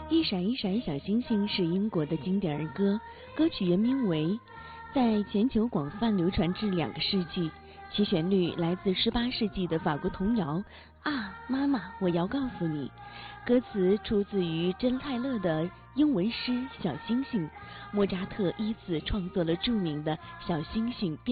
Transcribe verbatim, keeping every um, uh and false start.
一闪一闪小星星是英国的经典儿歌，歌曲原名为《》，在全球广泛流传至两个世纪。其旋律来自十八世纪的法国童谣啊，妈妈，我要告诉你。歌词出自于珍泰勒的英文诗《小星星》，莫扎特依次创作了著名的《小星星》。